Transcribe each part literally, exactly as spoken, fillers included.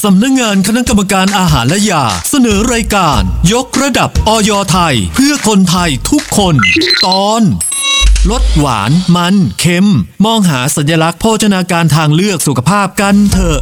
สำนักงานคณะกรรมการอาหารและยาเสนอรายการยกระดับอย.ไทยเพื่อคนไทยทุกคนตอนลดหวานมันเค็มมองหาสัญลักษณ์โภชนาการทางเลือกสุขภาพกันเถอะ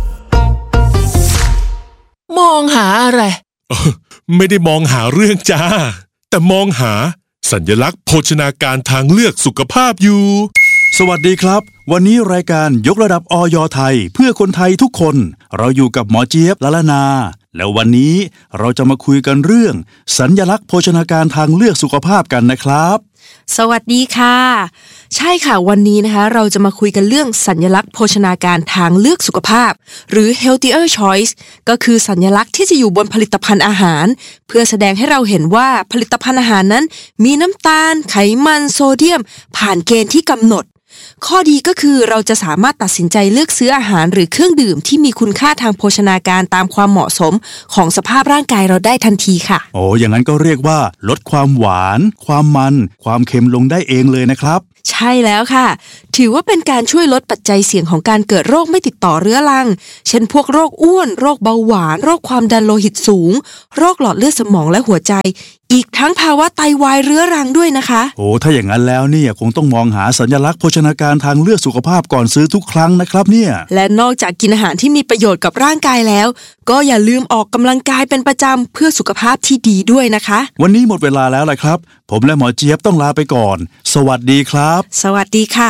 มองหาอะไรไม่ได้มองหาเรื่องจ้าแต่มองหาสัญลักษณ์โภชนาการทางเลือกสุขภาพอยู่สวัสดีครับวันนี้รายการยกระดับอย.ไทยเพื่อคนไทยทุกคนเราอยู่กับหมอเจี๊ยบละละนาแล้ววันนี้เราจะมาคุยกันเรื่องสัญลักษณ์โภชนาการทางเลือกสุขภาพกันนะครับสวัสดีค่ะใช่ค่ะวันนี้นะคะเราจะมาคุยกันเรื่องสัญลักษณ์โภชนาการทางเลือกสุขภาพหรือ healthier choice ก็คือสัญลักษณ์ที่จะอยู่บนผลิตภัณฑ์อาหารเพื่อแสดงให้เราเห็นว่าผลิตภัณฑ์อาหารนั้นมีน้ำตาลไขมันโซเดียมผ่านเกณฑ์ที่กำหนดข้อดีก็คือเราจะสามารถตัดสินใจเลือกซื้ออาหารหรือเครื่องดื่มที่มีคุณค่าทางโภชนาการตามความเหมาะสมของสภาพร่างกายเราได้ทันทีค่ะโอ้อย่างนั้นก็เรียกว่าลดความหวานความมันความเค็มลงได้เองเลยนะครับใช่แล้วค่ะถือว่าเป็นการช่วยลดปัจจัยเสี่ยงของการเกิดโรคไม่ติดต่อเรื้อรังเช่นพวกโรคอ้วนโรคเบาหวานโรคความดันโลหิตสูงโรคหลอดเลือดสมองและหัวใจอีกทั้งภาวะไตวายเรื้อรังด้วยนะคะโอ้ถ้าอย่างนั้นแล้วเนี่ยคงต้องมองหาสัญลักษณ์โภชนาการทางเลือกสุขภาพก่อนซื้อทุกครั้งนะครับเนี่ยและนอกจากกินอาหารที่มีประโยชน์กับร่างกายแล้วก็อย่าลืมออกกำลังกายเป็นประจำเพื่อสุขภาพที่ดีด้วยนะคะวันนี้หมดเวลาแล้วล่ะครับผมและหมอเจี๊ยบต้องลาไปก่อนสวัสดีครับสวัสดีค่ะ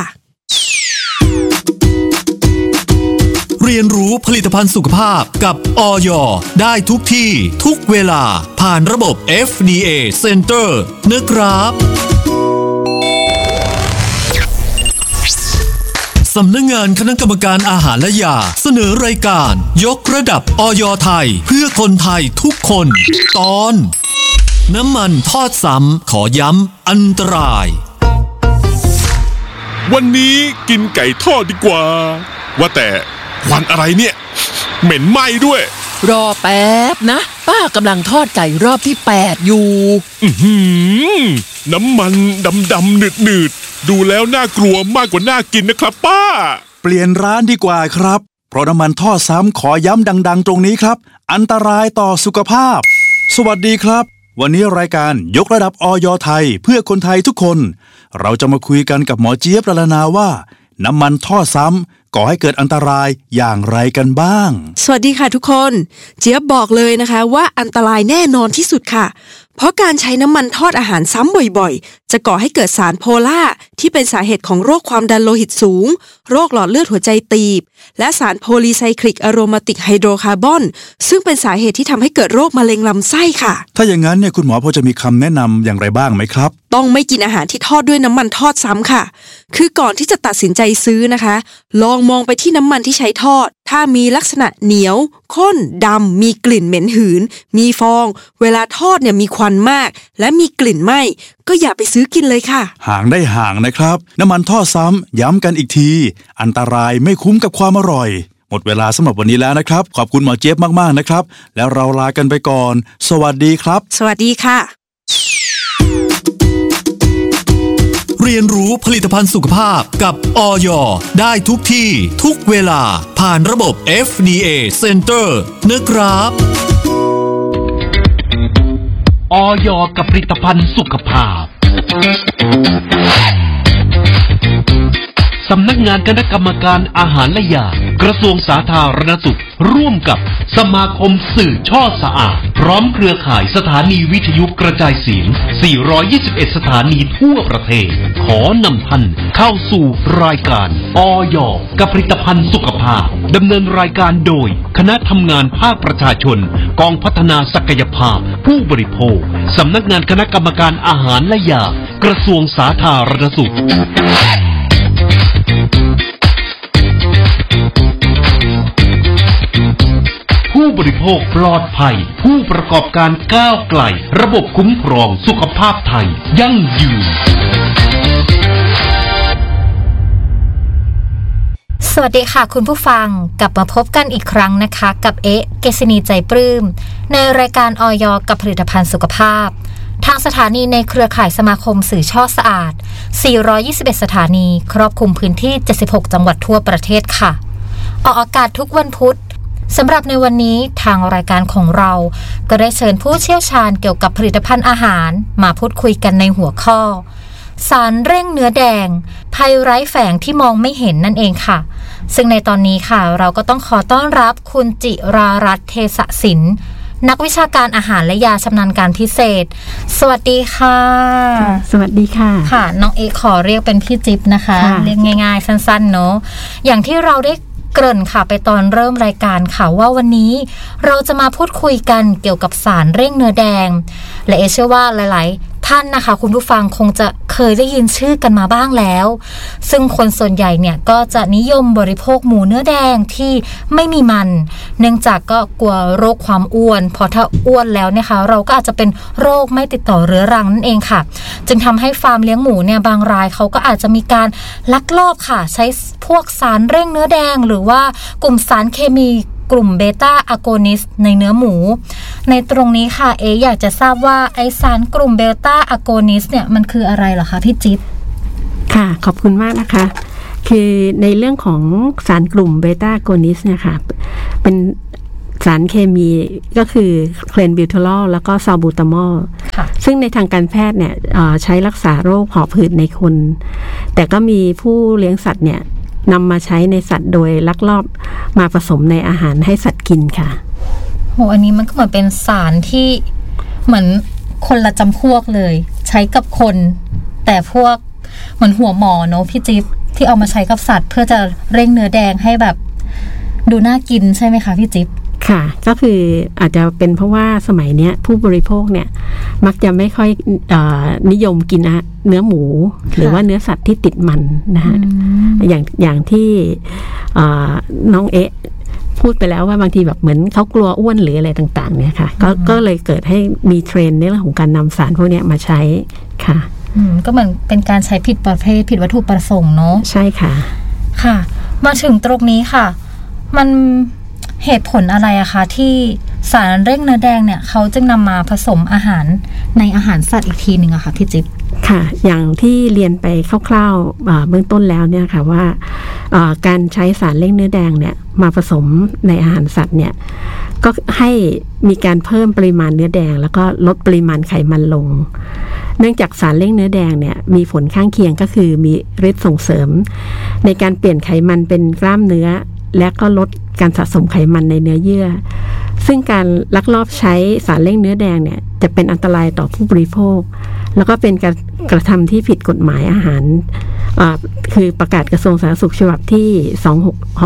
เรียนรู้ผลิตภัณฑ์สุขภาพกับอย.ได้ทุกที่ทุกเวลาผ่านระบบ เอฟ ดี เอ Center นะครับสำนักงานคณะกรรมการอาหารและยาเสนอรายการยกระดับอย.ไทยเพื่อคนไทยทุกคนตอนน้ำมันทอดซ้ำขอย้ำอันตรายวันนี้กินไก่ทอดดีกว่าว่าแต่ควันอะไรเนี่ยเหม็นไหม้ด้วยรอแป๊บนะป้ากำลังทอดไก่รอบที่แปดอยู่อื้อหือน้ำมันดำๆหนืดๆดูแล้วน่ากลัวมากกว่าน่ากินนะครับป้าเปลี่ยนร้านดีกว่าครับเพราะน้ำมันทอดซ้ำขอย้ำดังๆตรงนี้ครับอันตรายต่อสุขภาพสวัสดีครับวันนี้รายการยกระดับอย.ไทยเพื่อคนไทยทุกคนเราจะมาคุยกันกับหมอเจี๊ยบละละนาว่าน้ำมันทอดซ้ำก่อให้เกิดอันตรายอย่างไรกันบ้างสวัสดีค่ะทุกคนเจี๊ยบบอกเลยนะคะว่าอันตรายแน่นอนที่สุดค่ะเพราะการใช้น้ำมันทอดอาหารซ้ำบ่อยๆจะก่อให้เกิดสารโพล่าที่เป็นสาเหตุของโรคความดันโลหิตสูงโรคหลอดเลือดหัวใจตีบและสารโพลีไซคลิกอะโรมาติกไฮโดรคาร์บอนซึ่งเป็นสาเหตุที่ทำให้เกิดโรคมะเร็งลำไส้ค่ะถ้าอย่างนั้นเนี่ยคุณหมอพอจะมีคำแนะนำอย่างไรบ้างไหมครับต้องไม่กินอาหารที่ทอดด้วยน้ำมันทอดซ้ำค่ะคือก่อนที่จะตัดสินใจซื้อนะคะลองมองไปที่น้ำมันที่ใช้ทอดถ้ามีลักษณะเหนียวข้นดำมีกลิ่นเหม็นหืนมีฟองเวลาทอดเนี่ยมีควันมากและมีกลิ่นไหม้ก็อย่าไปซื้อกินเลยค่ะห่างได้ห่างนะครับน้ำมันทอดซ้ำย้ำกันอีกทีอันตรายไม่คุ้มกับความอร่อยหมดเวลาสำหรับวันนี้แล้วนะครับขอบคุณหมอเจี๊ยบมากๆนะครับแล้วเราลากันไปก่อนสวัสดีครับสวัสดีค่ะเรียนรู้ผลิตภัณฑ์สุขภาพกับอย.ได้ทุกที่ทุกเวลาผ่านระบบ เอฟ ดี เอ Center นะครับอย.กับผลิตภัณฑ์สุขภาพสำนักงานคณะกรรมการอาหารและยากระทรวงสาธารณสุขร่วมกับสมาคมสื่อช่อสะอาดพร้อมเครือข่ายสถานีวิทยุกระจายเสียงสี่ร้อยยี่สิบเอ็ดสถานีทั่วประเทศขอนำท่านเข้าสู่รายการอย.กับผลิตภัณฑ์สุขภาพดำเนินรายการโดยคณะทำงานภาคประชาชนกองพัฒนาศักยภาพผู้บริโภคสำนักงานคณะกรรมการอาหารและยากระทรวงสาธารณสุขผู้บริโภคปลอดภัยผู้ประกอบการก้าวไกลระบบคุ้มครองสุขภาพไทยยั่งยืนสวัสดีค่ะคุณผู้ฟังกลับมาพบกันอีกครั้งนะคะกับเอ๊ะเกษณีใจปลื้มในรายการอย.กับผลิตภัณฑ์สุขภาพทางสถานีในเครือข่ายสมาคมสื่อช่อสะอาดสี่ร้อยยี่สิบเอ็ดสถานีครอบคลุมพื้นที่เจ็ดสิบหกจังหวัดทั่วประเทศค่ะออกอากาศทุกวันพุธสำหรับในวันนี้ทางรายการของเราก็ได้เชิญผู้เชี่ยวชาญเกี่ยวกับผลิตภัณฑ์อาหารมาพูดคุยกันในหัวข้อสารเร่งเนื้อแดงภัยไร้แฝงที่มองไม่เห็นนั่นเองค่ะซึ่งในตอนนี้ค่ะเราก็ต้องขอต้อนรับคุณจิรารัตน์เทศศิลป์นักวิชาการอาหารและยาชำนาญการพิเศษสวัสดีค่ะสวัสดีค่ะค่ะน้องเอขอเรียกเป็นพี่จิ๊บนะคะเรียกง่ายๆสั้นๆเนาะอย่างที่เราได้เกริ่นค่ะไปตอนเริ่มรายการค่ะว่าวันนี้เราจะมาพูดคุยกันเกี่ยวกับสารเร่งเนื้อแดงและเอเชื่อว่าหลายๆท่านนะคะคุณผู้ฟังคงจะเคยได้ยินชื่อกันมาบ้างแล้วซึ่งคนส่วนใหญ่เนี่ยก็จะนิยมบริโภคหมูเนื้อแดงที่ไม่มีมันเนื่องจากก็กลัวโรคความอ้วนพอถ้าอ้วนแล้วนะคะเราก็อาจจะเป็นโรคไม่ติดต่อเรื้อรังนั่นเองค่ะจึงทำให้ฟาร์มเลี้ยงหมูเนี่ยบางรายเขาก็อาจจะมีการลักลอบค่ะใช้พวกสารเร่งเนื้อแดงหรือว่ากลุ่มสารเคมีกลุ่มเบต้าอะโกนิสต์ในเนื้อหมูในตรงนี้ค่ะเออยากจะทราบว่าไอสารกลุ่มเบต้าอะโกนิสต์เนี่ยมันคืออะไรเหรอคะพี่จิ๊บค่ะขอบคุณมากนะคะคือในเรื่องของสารกลุ่มเบต้าอะโกนิสต์เนี่ยค่ะเป็นสารเคมีก็คือเคลนบิวทาลอลแล้วก็ซาบูตามอลซึ่งในทางการแพทย์เนี่ยใช้รักษาโรคหอบหืดในคนแต่ก็มีผู้เลี้ยงสัตว์เนี่ยนำมาใช้ในสัตว์โดยลักลอบมาผสมในอาหารให้สัตว์กินค่ะโหอันนี้มันก็เหมือนเป็นสารที่เหมือนคนละจำพวกเลยใช้กับคนแต่พวกเหมือนหัวหมอเนอะพี่จิ๊บที่เอามาใช้กับสัตว์เพื่อจะเร่งเนื้อแดงให้แบบดูน่ากินใช่ไหมคะพี่จิ๊บค่ะก็คืออาจจะเป็นเพราะว่าสมัยเนี้ยผู้บริโภคเนี่ยมักจะไม่ค่อยเอ่อนิยมกินเนื้อหมูหรือว่าเนื้อสัตว์ที่ติดมันนะคะอย่างอย่างที่น้องเอ๊ะพูดไปแล้วว่าบางทีแบบเหมือนเขากลัวอ้วนหรืออะไรต่างๆเนี่ยค่ะก็ก็เลยเกิดให้มีเทรนด์ในเรื่องของการนำสารพวกนี้มาใช้ค่ะก็เหมือนเป็นการใช้ผิดประเภทผิดวัตถุประสงค์เนาะใช่ค่ะค่ะมาถึงตรงนี้ค่ะมันเหตุผลอะไรอะคะที่สารเร่งเนื้อแดงเนี่ยเขาจึงนำมาผสมอาหารในอาหารสัตว์อีกทีหนึ่งอะค่ะพี่จิ๊บค่ะอย่างที่เรียนไปคร่าวๆเบื้องต้นแล้วเนี่ยค่ะว่าการใช้สารเร่งเนื้อแดงเนี่ยมาผสมในอาหารสัตว์เนี่ยก็ให้มีการเพิ่มปริมาณเนื้อแดงแล้วก็ลดปริมาณไขมันลงเนื่องจากสารเร่งเนื้อแดงเนี่ยมีผลข้างเคียงก็คือมีฤทธิ์ส่งเสริมในการเปลี่ยนไขมันเป็นกล้ามเนื้อและก็ลดการสะสมไขมันในเนื้อเยื่อซึ่งการลักลอบใช้สารเร่งเนื้อแดงเนี่ยจะเป็นอันตรายต่อผู้บริโภคแล้วก็เป็นการกระทำที่ผิดกฎหมายอาหารคือประกาศกระทรวงสาธารณสุขฉบับที่สอง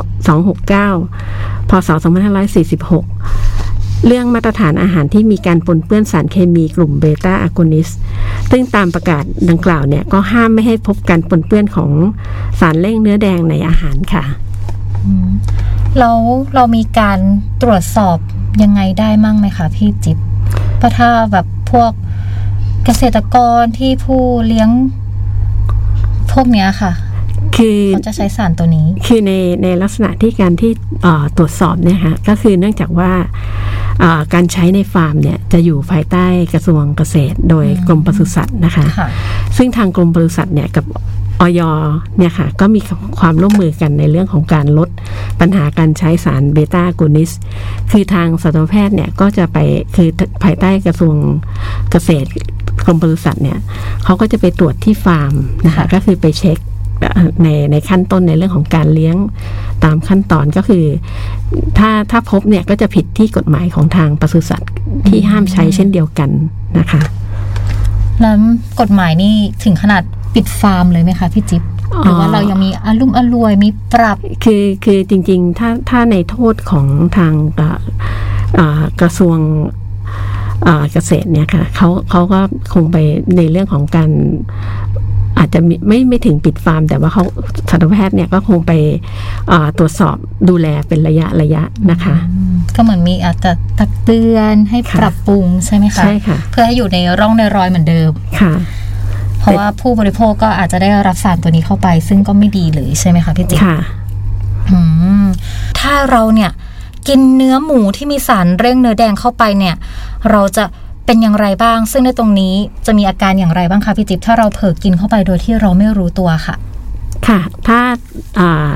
หก เก้า พ.ศ. สองพันห้าร้อยสี่สิบหกเรื่องมาตรฐานอาหารที่มีการปนเปื้อนสารเคมีกลุ่มเบต้าอะโกนิสต์ซึ่งตามประกาศดังกล่าวเนี่ยก็ห้ามไม่ให้พบการปนเปื้อนของสารเร่งเนื้อแดงในอาหารค่ะแล้วเรามีการตรวจสอบยังไงได้มั่งไหมคะพี่จิ๊บเพราะถ้าแบบพวกเกษตรกรที่ผู้เลี้ยงพวกเนี้ยค่ะคือเขาจะใช้สารตัวนี้คือในในลักษณะที่การที่ตรวจสอบเนี่ยค่ะก็คือเนื่องจากว่าการใช้ในฟาร์มเนี่ยจะอยู่ภายใต้กระทรวงเกษตรโดยกรมปศุสัตว์นะคะซึ่งทางกรมปศุสัตว์เนี่ยกับอย.เนี่ยค่ะก็มีความร่วมมือกันในเรื่องของการลดปัญหาการใช้สารเบต้าอะโกนิสต์คือทางสัตวแพทย์เนี่ยก็จะไปคือภายใต้กระทรวงเกษตรกรมปศุสัตว์เนี่ยเขาก็จะไปตรวจที่ฟาร์มนะคะก็คือไปเช็คในในขั้นต้นในเรื่องของการเลี้ยงตามขั้นตอนก็คือถ้าถ้าพบเนี่ยก็จะผิดที่กฎหมายของทางปศุสัตว์ที่ห้ามใช้เช่นเดียวกันนะคะแล้วกฎหมายนี่ถึงขนาดปิดฟาร์มเลยไหมคะพี่จิ๊บหรือว่าเรายังมีอลุ่มอรวยมีปรับคือคือจริงๆถ้าถ้าในโทษของทางกระทรวงเกษตรเนี่ยค่ะเขาเขาก็คงไปในเรื่องของการอาจจะไม่ไม่ถึงปิดฟาร์มแต่ว่าเขาสัตวแพทย์เนี่ยก็คงไปตรวจสอบดูแลเป็นระยะระยะนะคะก็เหมือนมีอาจจะตักเตือนให้ปรับปรุงใช่ไหมคะใช่ค่ะเพื่อให้อยู่ในร่องในรอยเหมือนเดิมค่ะเพราะว่าผู้บริโภคก็อาจจะได้รับสารตัวนี้เข้าไปซึ่งก็ไม่ดีเลยใช่ไหมคะพี่จิ๊บค่ะถ้าเราเนี่ยกินเนื้อหมูที่มีสารเร่งเนื้อแดงเข้าไปเนี่ยเราจะเป็นอย่างไรบ้างซึ่งในตรงนี้จะมีอาการอย่างไรบ้างคะพี่จิ๊บถ้าเราเผลอกินเข้าไปโดยที่เราไม่รู้ตัวค่ะค่ะถ้า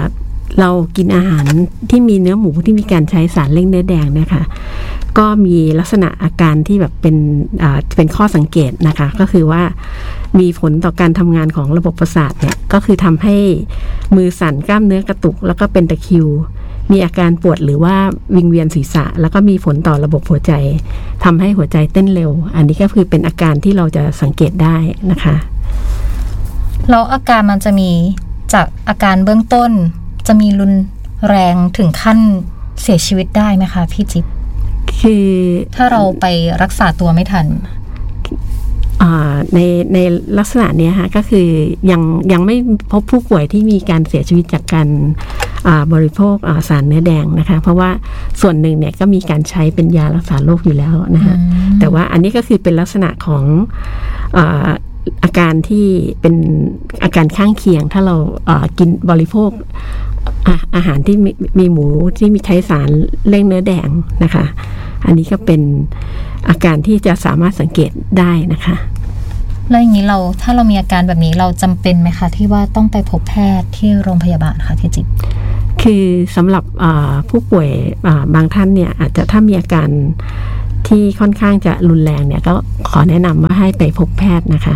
เรากินอาหารที่มีเนื้อหมูที่มีการใช้สารเร่งเนื้อแดงนะคะก็มีลักษณะอาการที่แบบเป็นอ่าเป็นข้อสังเกตนะคะก็คือว่ามีผลต่อการทำงานของระบบประสาทเนี่ยก็คือทำให้มือสั่นกล้ามเนื้อกระตุกแล้วก็เป็นตะคริวมีอาการปวดหรือว่าวิงเวียนศีรษะแล้วก็มีผลต่อระบบหัวใจทำให้หัวใจเต้นเร็วอันนี้ก็คือเป็นอาการที่เราจะสังเกตได้นะคะแล้วอาการมันจะมีจากอาการเบื้องต้นจะมีรุนแรงถึงขั้นเสียชีวิตได้ไหมคะพี่จิ๊บคือถ้าเราไปรักษาตัวไม่ทันในในลักษณะนี้ค่ะก็คือยังยังไม่พบผู้ป่วยที่มีการเสียชีวิตจากการบริโภคสารเนื้อแดงนะคะเพราะว่าส่วนหนึ่งเนี่ยก็มีการใช้เป็นยารักษาโรคอยู่แล้วนะคะแต่ว่าอันนี้ก็คือเป็นลักษณะของอาอาการที่เป็นอาการข้างเคียงถ้าเรากินบริโภคอาอาหารที่มีมีหมูที่มีใช้สารเร่งเนื้อแดงนะคะอันนี้ก็เป็นอาการที่จะสามารถสังเกตได้นะคะแล้วอย่างนี้เราถ้าเรามีอาการแบบนี้เราจำเป็นไหมคะที่ว่าต้องไปพบแพทย์ที่โรงพยาบาลคะพี่จิ๊บคือสำหรับผู้ป่วยบางท่านเนี่ยอาจจะถ้ามีอาการที่ค่อนข้างจะรุนแรงเนี่ยก็ขอแนะนำว่าให้ไปพบแพทย์นะคะ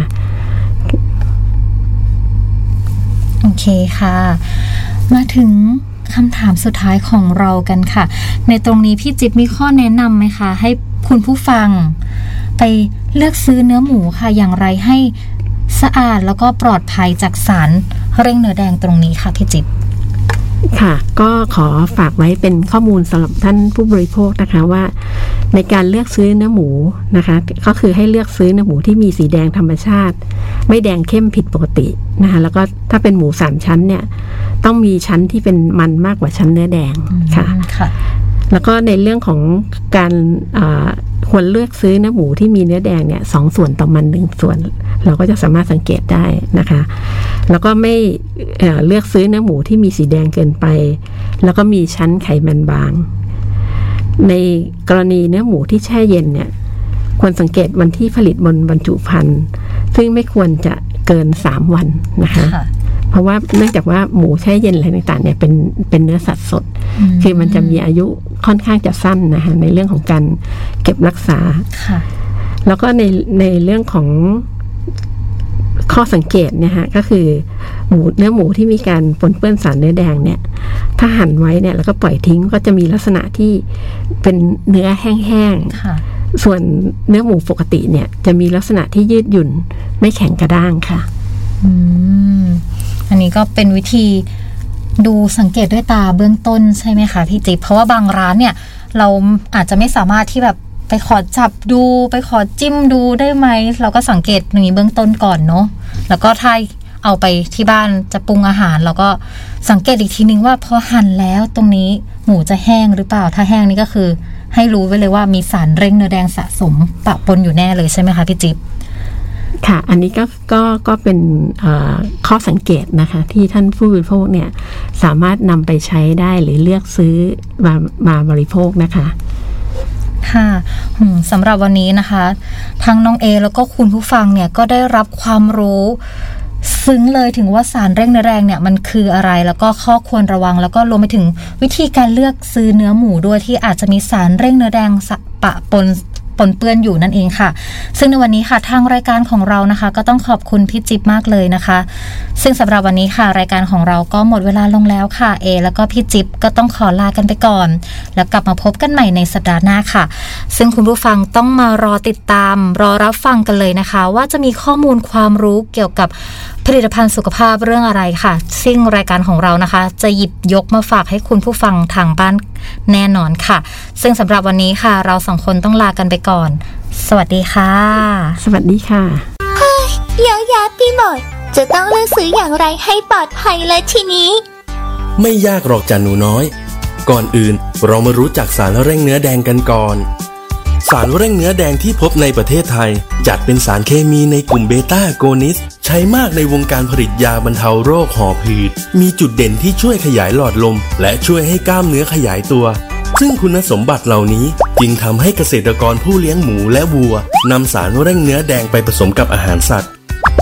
โอเคค่ะมาถึงคำถามสุดท้ายของเรากันค่ะในตรงนี้พี่จิ๊บมีข้อแนะนำไหมคะให้คุณผู้ฟังไปเลือกซื้อเนื้อหมูค่ะอย่างไรให้สะอาดแล้วก็ปลอดภัยจากสารเร่งเนื้อแดงตรงนี้ค่ะพี่จิ๊บค่ะก็ขอฝากไว้เป็นข้อมูลสำหรับท่านผู้บริโภคนะคะว่าในการเลือกซื้อเนื้อหมูนะคะก็คือให้เลือกซื้อเนื้อหมูที่มีสีแดงธรรมชาติไม่แดงเข้มผิดปกตินะคะแล้วก็ถ้าเป็นหมูสามชั้นเนี่ยต้องมีชั้นที่เป็นมันมากกว่าชั้นเนื้อแดงค่ะค่ะแล้วก็ในเรื่องของการควรเลือกซื้อเนื้อหมูที่มีเนื้อแดงเนี่ยสองส่วนต่อมันหนึ่งส่วนเราก็จะสามารถสังเกตได้นะคะแล้วก็ไม่เอ่อเลือกซื้อเนื้อหมูที่มีสีแดงเกินไปแล้วก็มีชั้นไขมันบางในกรณีเนื้อหมูที่แช่เย็นเนี่ยควรสังเกตวันที่ผลิตบนบรรจุภัณฑ์ซึ่งไม่ควรจะเกินสามวันนะคะเพราะว่าเนื่องจากว่าหมูแช่เย็นอะไรต่างๆเนี่ยเป็นเป็นเนื้อสัตว์สดคือมันจะมีอายุค่อนข้างจะสั้นนะคะในเรื่องของการเก็บรักษาแล้วก็ในในเรื่องของข้อสังเกตเนี่ยฮะก็คือหมูเนื้อหมูที่มีการปนเปื้อนสารเนื้อแดงเนี่ยถ้าหั่นไว้เนี่ยแล้วก็ปล่อยทิ้งก็จะมีลักษณะที่เป็นเนื้อแห้งๆส่วนเนื้อหมูปกติเนี่ยจะมีลักษณะที่ยืดหยุ่นไม่แข็งกระด้างค่ะอืมอันนี้ก็เป็นวิธีดูสังเกตด้วยตาเบื้องต้นใช่ไหมคะพี่จิ๊บเพราะว่าบางร้านเนี่ยเราอาจจะไม่สามารถที่แบบไปขอจับดูไปขอจิ้มดูได้ไหมเราก็สังเกตอย่างนี้เบื้องต้นก่อนเนาะแล้วก็ถ้าเอาไปที่บ้านจะปรุงอาหารเราก็สังเกตอีกทีนึงว่าพอหั่นแล้วตรงนี้หมูจะแห้งหรือเปล่าถ้าแห้งนี่ก็คือให้รู้ไว้เลยว่ามีสารเร่งเนื้อแดงสะสมปะปนอยู่แน่เลยใช่ไหมคะพี่จิ๊บค่ะอันนี้ก็ก็ก็เป็นข้อสังเกตนะคะที่ท่านผู้บริโภคเนี่ยสามารถนำไปใช้ได้หรือเลือกซื้อมามาบริโภคนะคะค่ะสำหรับวันนี้นะคะทั้งน้องเอแล้วก็คุณผู้ฟังเนี่ยก็ได้รับความรู้ซึ้งเลยถึงว่าสารเร่งเนื้อแดงเนี่ยมันคืออะไรแล้วก็ข้อควรระวังแล้วก็รวมไปถึงวิธีการเลือกซื้อเนื้อหมูด้วยที่อาจจะมีสารเร่งเนื้อแดงปะปนปนเปื้อนอยู่นั่นเองค่ะซึ่งในวันนี้ค่ะทางรายการของเรานะคะก็ต้องขอบคุณพี่จิ๊บมากเลยนะคะซึ่งสำหรับวันนี้ค่ะรายการของเราก็หมดเวลาลงแล้วค่ะเอแล้วก็พี่จิ๊บก็ต้องขอลากันไปก่อนแล้วกลับมาพบกันใหม่ในสัปดาห์หน้าค่ะซึ่งคุณผู้ฟังต้องมารอติดตามรอรับฟังกันเลยนะคะว่าจะมีข้อมูลความรู้เกี่ยวกับผลิตภัณฑ์สุขภาพเรื่องอะไรค่ะซึ่งรายการของเรานะคะจะหยิบยกมาฝากให้คุณผู้ฟังทางบ้านแน่นอนค่ะซึ่งสำหรับวันนี้ค่ะเราสองคนต้องลากันไปก่อนสวัสดีค่ะสวัสดีค่ะเฮ้ยเยอะแยะไปหมดจะต้องเลือกซื้ออย่างไรให้ปลอดภัยเลยทีนี้ไม่ยากหรอกจ้ะหนูน้อยก่อนอื่นเรามารู้จักสารเร่งเนื้อแดงกันก่อนสารเร่งเนื้อแดงที่พบในประเทศไทยจัดเป็นสารเคมีในกลุ่มเบต้าโกนิสใช้มากในวงการผลิตยาบรรเทาโรคหอบหืดมีจุดเด่นที่ช่วยขยายหลอดลมและช่วยให้กล้ามเนื้อขยายตัวซึ่งคุณสมบัติเหล่านี้จึงทำให้เกษตรกรผู้เลี้ยงหมูและวัวนำสารเร่งเนื้อแดงไปผสมกับอาหารสัตว์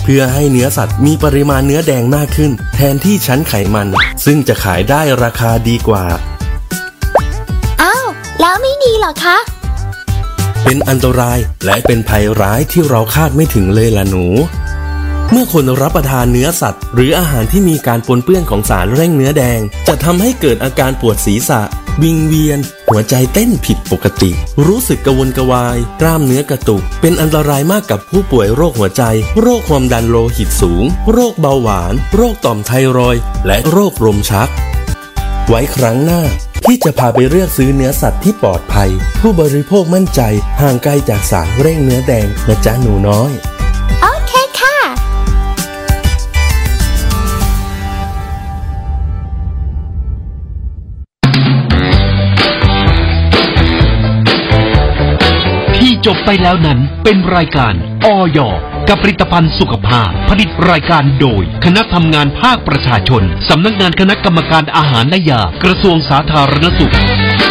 เพื่อให้เนื้อสัตว์มีปริมาณเนื้อแดงมากขึ้นแทนที่ชั้นไขมันซึ่งจะขายได้ราคาดีกว่าอ้าวแล้วไม่ดีหรอคะเป็นอันตรายและเป็นภัยร้ายที่เราคาดไม่ถึงเลยล่ะหนูเมื่อคนรับประทานเนื้อสัตว์หรืออาหารที่มีการปนเปื้อนของสารเร่งเนื้อแดงจะทำให้เกิดอาการปวดศีรษะวิงเวียนหัวใจเต้นผิดปกติรู้สึกกระวนกระวายกล้ามเนื้อกระตุกเป็นอันตรายมากกับผู้ป่วยโรคหัวใจโรคความดันโลหิตสูงโรคเบาหวานโรคต่อมไทรอยด์และโรคลมชักไว้ครั้งหน้าที่จะพาไปเลือกซื้อเนื้อสัตว์ที่ปลอดภัยผู้บริโภคมั่นใจห่างไกลจากสารเร่งเนื้อแดงนะจ๊ะหนูน้อยโอเคค่ะที่จบไปแล้วนั้นเป็นรายการอย.กับผลิตภัณฑ์สุขภาพผลิตรายการโดยคณะทำงานภาคประชาชนสำนักงานคณะกรรมการอาหารและยากระทรวงสาธารณสุข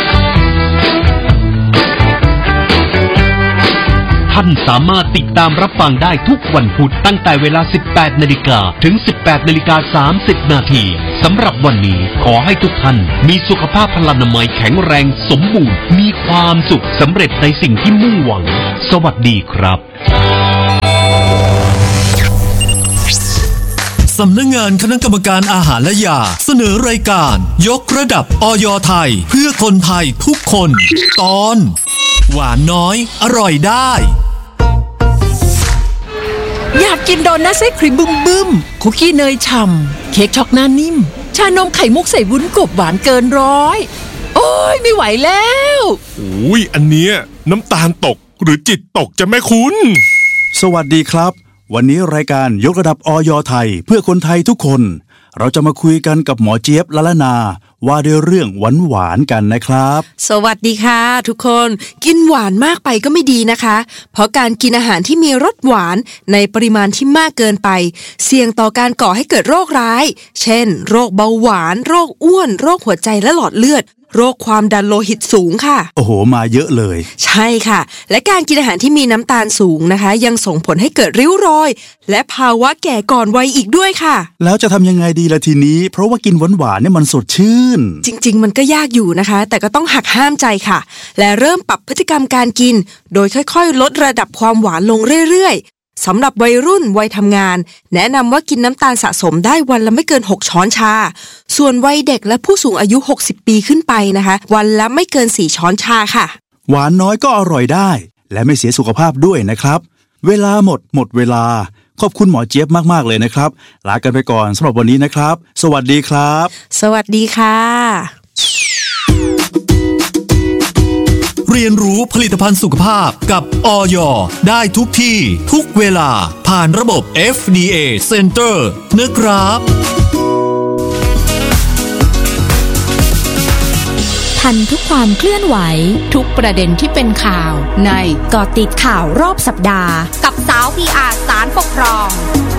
ท่านสามารถติดตามรับฟังได้ทุกวันพุธตั้งแต่เวลา สิบแปดนาฬิกา ถึง สิบแปดนาฬิกาสามสิบนาทีสำหรับวันนี้ขอให้ทุกท่านมีสุขภาพพลานามัยแข็งแรงสมบูรณ์มีความสุขสำเร็จในสิ่งที่มุ่งหวังสวัสดีครับสำนักงานคณะกรรมการอาหารและยาเสนอรายการยกระดับอย.ไทยเพื่อคนไทยทุกคนตอนหวานน้อยอร่อยได้อยากกินโดนัทไส้ครีมบึ้มบึ้มคุกกี้เนยฉ่ำเค้กช็อกหน้านิ่มชานมไข่มุกใส่วุ้นกบหวานเกินร้อยโอ้ยไม่ไหวแล้วอุ้ยอันเนี้ยน้ำตาลตกหรือจิตตกจะแม่คุณสวัสดีครับวันนี้รายการยกระดับอย.ไทยเพื่อคนไทยทุกคนเราจะมาคุยกันกับหมอเจี๊ยบละละนาว่าด้วยเรื่องหวานหวานกันนะครับสวัสดีค่ะทุกคนกินหวานมากไปก็ไม่ดีนะคะเพราะการกินอาหารที่มีรสหวานในปริมาณที่มากเกินไปเสี่ยงต่อการก่อให้เกิดโรคร้ายเช่นโรคเบาหวานโรคอ้วนโรคหัวใจและหลอดเลือดโรคความดันโลหิตสูงค่ะโอ้โหมาเยอะเลยใช่ค่ะและการกินอาหารที่มีน้ำตาลสูงนะคะยังส่งผลให้เกิดริ้วรอยและภาวะแก่ก่อนวัยอีกด้วยค่ะแล้วจะทำยังไงดีล่ะทีนี้เพราะว่ากินหวานหวานเนี่ยมันสดชื่นจริงๆมันก็ยากอยู่นะคะแต่ก็ต้องหักห้ามใจค่ะและเริ่มปรับพฤติกรรมการกินโดยค่อยๆลดระดับความหวานลงเรื่อยๆสำหรับวัยรุ่นวัยทำงานแนะนำว่ากินน้ำตาลสะสมได้วันละไม่เกินหกช้อนชาส่วนวัยเด็กและผู้สูงอายุหกสิบปีขึ้นไปนะคะวันละไม่เกินสี่ช้อนชาค่ะหวานน้อยก็อร่อยได้และไม่เสียสุขภาพด้วยนะครับเวลาหมดหมดเวลาขอบคุณหมอเจี๊ยบมากๆเลยนะครับลากันไปก่อนสำหรับวันนี้นะครับสวัสดีครับสวัสดีค่ะเรียนรู้ผลิตภัณฑ์สุขภาพกับอย.ได้ทุกที่ทุกเวลาผ่านระบบ เอฟ ดี เอ Center นะครับทันทุกความเคลื่อนไหวทุกประเด็นที่เป็นข่าวในเกาะติดข่าวรอบสัปดาห์กับสาว พี อาร์ ศาลปกครอง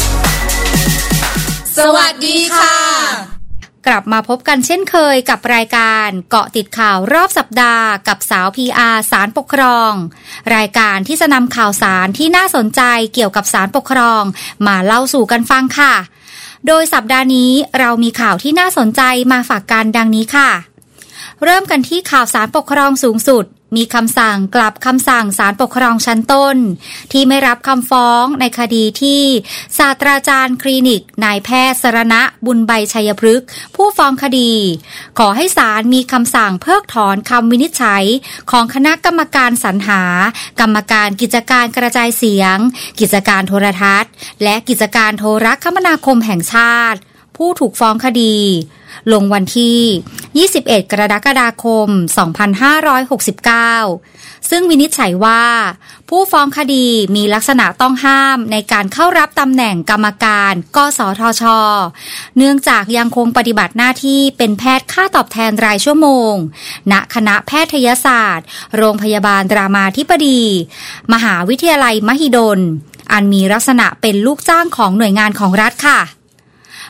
สวัสดีค่ะกลับมาพบกันเช่นเคยกับรายการเกาะติดข่าวรอบสัปดาห์กับสาว พี อาร์ ศาลปกครองรายการที่จะนำข่าวสารที่น่าสนใจเกี่ยวกับศาลปกครองมาเล่าสู่กันฟังค่ะโดยสัปดาห์นี้เรามีข่าวที่น่าสนใจมาฝากกันดังนี้ค่ะเริ่มกันที่ข่าวศาลปกครองสูงสุดมีคำสั่งกลับคำสั่งศาลปกครองชั้นต้นที่ไม่รับคำฟ้องในคดีที่ศาสตราจารย์คลินิกนายแพทย์สรณะบุญใบชัยพฤกษ์ผู้ฟ้องคดีขอให้ศาลมีคำสั่งเพิกถอนคำวินิจฉัยของคณะกรรมการสรรหากรรมการกิจการกระจายเสียงกิจการโทรทัศน์และกิจการโทรคมนาคมแห่งชาติผู้ถูกฟ้องคดีลงวันที่ยี่สิบเอ็ดกรกฎาคมสองพันห้าร้อยหกสิบเก้าซึ่งวินิจฉัยว่าผู้ฟ้องคดีมีลักษณะต้องห้ามในการเข้ารับตำแหน่งกรรมการกสทช.เนื่องจากยังคงปฏิบัติหน้าที่เป็นแพทย์ค่าตอบแทนรายชั่วโมงณคณะแพทยศาสตร์โรงพยาบาลรามาธิบดีมหาวิทยาลัยมหิดลอันมีลักษณะเป็นลูกจ้างของหน่วยงานของรัฐค่ะ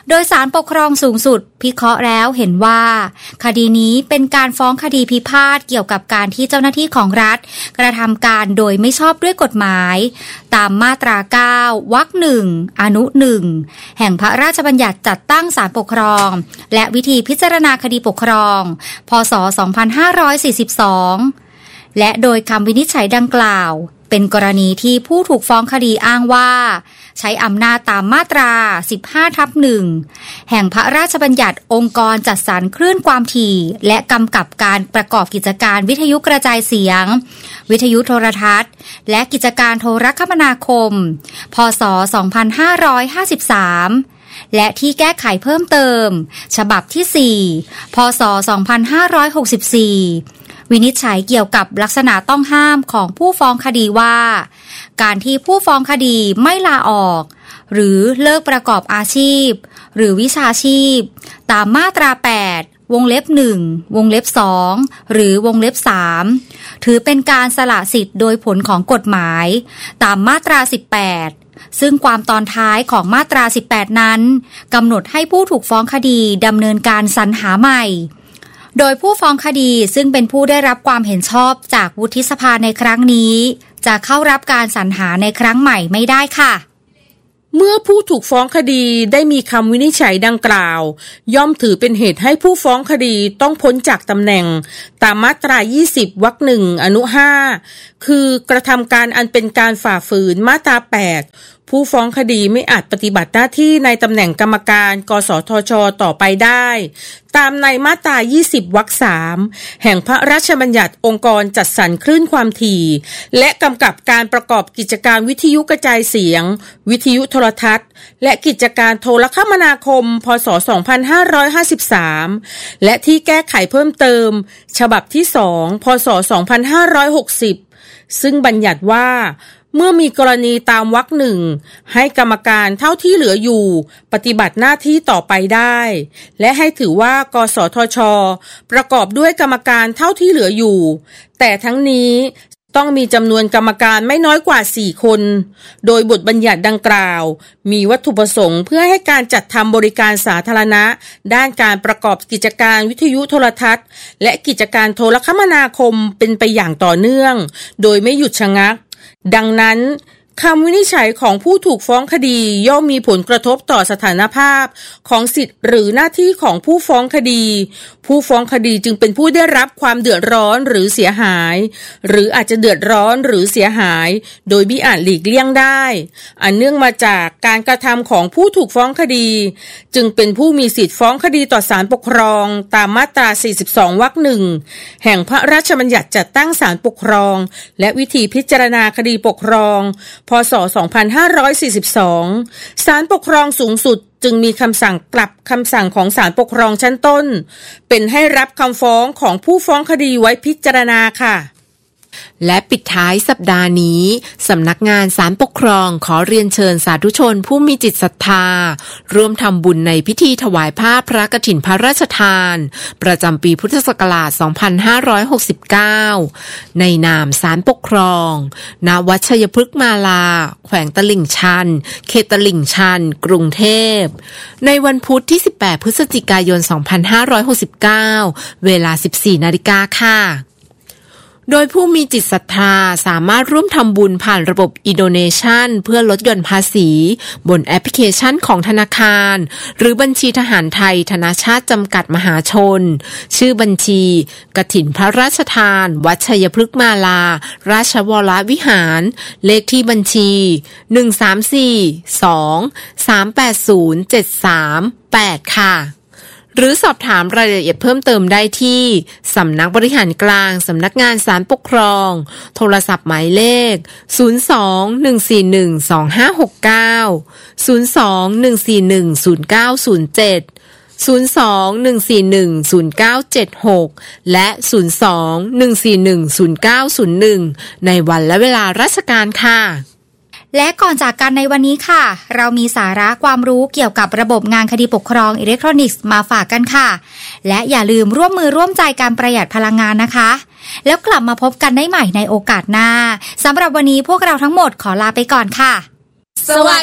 โดยศาลปกครองสูงสุดพิเคราะห์แล้วเห็นว่าคดีนี้เป็นการฟ้องคดีพิพาทเกี่ยวกับการที่เจ้าหน้าที่ของรัฐกระทำการโดยไม่ชอบด้วยกฎหมายตามมาตราเก้าวรรคหนึ่งอนุหนึ่งแห่งพระราชบัญญัติจัดตั้งศาลปกครองและวิธีพิจารณาคดีปกครองพ.ศ. สองพันห้าร้อยสี่สิบสองและโดยคำวินิจฉัยดังกล่าวเป็นกรณีที่ผู้ถูกฟ้องคดีอ้างว่าใช้อำนาจตามมาตรา สิบห้าทับหนึ่ง แห่งพระราชบัญญัติองค์กรจัดสรรคลื่นความถี่และกำกับการประกอบกิจการวิทยุกระจายเสียงวิทยุโทรทัศน์และกิจการโทรคมนาคมพ.ศ. สองพันห้าร้อยห้าสิบสามและที่แก้ไขเพิ่มเติมฉบับที่สี่พ.ศ. สองพันห้าร้อยหกสิบสี่วินิจฉัยเกี่ยวกับลักษณะต้องห้ามของผู้ฟ้องคดีว่าการที่ผู้ฟ้องคดีไม่ลาออกหรือเลิกประกอบอาชีพหรือวิชาชีพตามมาตราแปดวงเล็บหนึ่งวงเล็บสองหรือวงเล็บสามถือเป็นการสละสิทธิ์โดยผลของกฎหมายตามมาตราสิบแปดซึ่งความตอนท้ายของมาตราสิบแปดนั้นกำหนดให้ผู้ถูกฟ้องคดีดำเนินการสรรหาใหม่โดยผู้ฟ้องคดีซึ่งเป็นผู้ได้รับความเห็นชอบจากวุฒิสภาในครั้งนี้จะเข้ารับการสรรหาในครั้งใหม่ไม่ได้ค่ะเมื่อผู้ถูกฟ้องคดีได้มีคำวินิจฉัยดังกล่าวย่อมถือเป็นเหตุให้ผู้ฟ้องคดีต้องพ้นจากตำแหน่งตามมาตรายี่สิบวรรคหนึ่งอนุห้าคือกระทำการอันเป็นการฝ่าฝืนมาตราแปดผู้ฟ้องคดีไม่อาจปฏิบัติหน้าที่ในตำแหน่งกรรมการกสทช.ต่อไปได้ตามในมาตรายี่สิบวรรคสามแห่งพระราชบัญญัติองค์กรจัดสรรคลื่นความถี่และกำกับการประกอบกิจการวิทยุกระจายเสียงวิทยุโทรทัศน์และกิจการโทรคมนาคมพ.ศ. สองพันห้าร้อยห้าสิบสามและที่แก้ไขเพิ่มเติมฉบับที่สองพ.ศ. สองพันห้าร้อยหกสิบซึ่งบัญญัติว่าเมื่อมีกรณีตามวรรคหนึ่งให้กรรมการเท่าที่เหลืออยู่ปฏิบัติหน้าที่ต่อไปได้และให้ถือว่ากสทช.ประกอบด้วยกรรมการเท่าที่เหลืออยู่แต่ทั้งนี้ต้องมีจำนวนกรรมการไม่น้อยกว่าสี่คนโดยบทบัญญัติดังกล่าวมีวัตถุประสงค์เพื่อให้การจัดทำบริการสาธารณะด้านการประกอบกิจการวิทยุโทรทัศน์และกิจการโทรคมนาคมเป็นไปอย่างต่อเนื่องโดยไม่หยุดชะงักดังนั้นคำวินิจฉัยของผู้ถูกฟ้องคดีย่อมมีผลกระทบต่อสถานภาพของสิทธิหรือหน้าที่ของผู้ฟ้องคดีผู้ฟ้องคดีจึงเป็นผู้ได้รับความเดือดร้อนหรือเสียหายหรืออาจจะเดือดร้อนหรือเสียหายโดยมิอาจหลีกเลี่ยงได้อันเนื่องมาจากการกระทำของผู้ถูกฟ้องคดีจึงเป็นผู้มีสิทธิฟ้องคดีต่อศาลปกครองตามมาตราสี่สิบสองวรรคหนึ่งแห่งพระราชบัญญัติจัดตั้งศาลปกครองและวิธีพิจารณาคดีปกครองพ.ศ. สองพันห้าร้อยสี่สิบสองศาลปกครองสูงสุดจึงมีคำสั่งกลับคำสั่งของศาลปกครองชั้นต้นเป็นให้รับคำฟ้องของผู้ฟ้องคดีไว้พิจารณาค่ะและปิดท้ายสัปดาห์นี้สำนักงานศาลปกครองขอเรียนเชิญสาธุชนผู้มีจิตศรัทธาร่วมทำบุญในพิธีถวายผ้าพระกฐินพระราชทานประจำปีพุทธศักราช สองพันห้าร้อยหกสิบเก้า ในนามศาลปกครองณวัดชัยพฤกษ์มาลาแขวงตลิ่งชันเขตตลิ่งชันกรุงเทพในวันพุธที่สิบแปดพฤศจิกายน สองพันห้าร้อยหกสิบเก้า เวลา สิบสี่นาฬิกาค่ะโดยผู้มีจิตศรัทธาสามารถร่วมทำบุญผ่านระบบ e-donation เพื่อลดหย่อนภาษีบนแอปพลิเคชันของธนาคารหรือบัญชีทหารไทยธนชาติจำกัดมหาชนชื่อบัญชีกฐินพระราชทานวัดชัยพฤกษ์มาลาราชวรวิหารเลขที่บัญชีหนึ่ง สาม สี่ สอง สาม แปด ศูนย์ เจ็ด สาม แปดค่ะหรือสอบถามรายละเอียดเพิ่มเติมได้ที่สำนักบริหารกลางสำนักงานศาลปกครองโทรศัพท์หมายเลขศูนย์ สอง หนึ่ง สี่ หนึ่ง สอง ห้า หก เก้า ศูนย์ สอง หนึ่ง สี่ หนึ่ง ศูนย์ เก้า ศูนย์ เจ็ด ศูนย์ สอง หนึ่ง สี่ หนึ่ง ศูนย์ เก้า เจ็ด หกและศูนย์ สอง หนึ่ง สี่ หนึ่ง ศูนย์ เก้า ศูนย์ หนึ่งในวันและเวลาราชการค่ะและก่อนจากกันในวันนี้ค่ะเรามีสาระความรู้เกี่ยวกับระบบงานคดีปกครองอิเล็กทรอนิกส์มาฝากกันค่ะและอย่าลืมร่วมมือร่วมใจการประหยัดพลังงานนะคะแล้วกลับมาพบกันได้ใหม่ในโอกาสหน้าสำหรับวันนี้พวกเราทั้งหมดขอลาไปก่อนค่ะสวัส